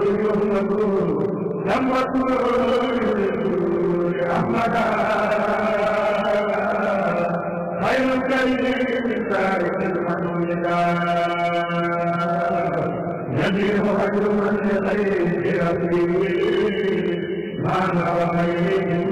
أحمد خير الكريم سارق المنون نبيه أجر من لغير ربه ما نرى